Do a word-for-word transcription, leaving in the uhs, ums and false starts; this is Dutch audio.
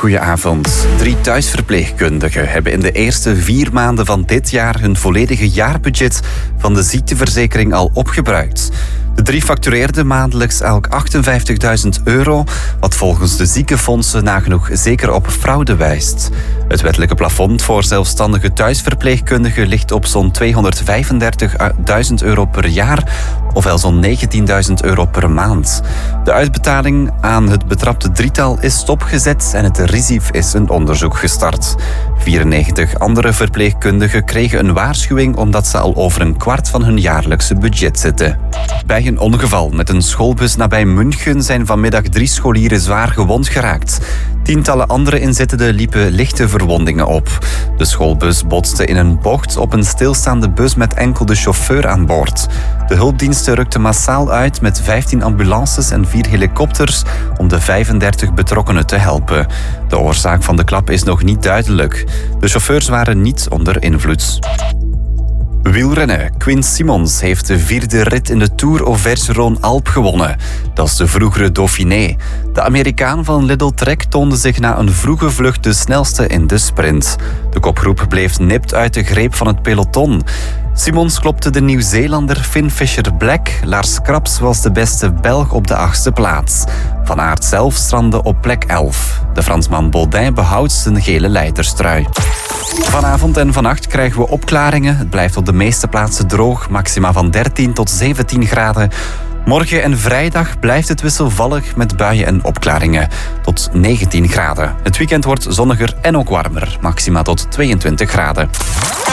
Goedenavond. Drie thuisverpleegkundigen hebben in de eerste vier maanden van dit jaar hun volledige jaarbudget van de ziekteverzekering al opgebruikt. De drie factureerden maandelijks elk achtenvijftigduizend euro, wat volgens de ziekenfondsen nagenoeg zeker op fraude wijst. Het wettelijke plafond voor zelfstandige thuisverpleegkundigen ligt op zo'n tweehonderdvijfendertigduizend euro per jaar, ofwel zo'n negentienduizend euro per maand. De uitbetaling aan het betrapte drietal is stopgezet en het R I S I F is een onderzoek gestart. vierennegentig andere verpleegkundigen kregen een waarschuwing omdat ze al over een kwart van hun jaarlijkse budget zitten. Bij een ongeval met een schoolbus nabij München zijn vanmiddag drie scholieren zwaar gewond geraakt. Tientallen andere inzittenden liepen lichte verwondingen op. De schoolbus botste in een bocht op een stilstaande bus met enkel de chauffeur aan boord. De hulpdiensten rukten massaal uit met vijftien ambulances en vier helikopters om de vijfendertig betrokkenen te helpen. De oorzaak van de klap is nog niet duidelijk. De chauffeurs waren niet onder invloed. Wielrennen. Quinn Simmons heeft de vierde rit in de Tour Auvergne-Rhône-Alpes gewonnen. Dat is de vroegere Dauphiné. De Amerikaan van Lidl Trek toonde zich na een vroege vlucht de snelste in de sprint. De kopgroep bleef nipt uit de greep van het peloton. Simmons klopte de Nieuw-Zeelander Finn Fisher-Black. Lars Krabs was de beste Belg op de achtste plaats. Van Aert zelf strandde op plek elf. De Fransman Baudin behoudt zijn gele leiderstrui. Vanavond en vannacht krijgen we opklaringen. Het blijft op de meeste plaatsen droog, maxima van dertien tot zeventien graden. Morgen en vrijdag blijft het wisselvallig met buien en opklaringen. Tot negentien graden. Het weekend wordt zonniger en ook warmer, maxima tot tweeëntwintig graden.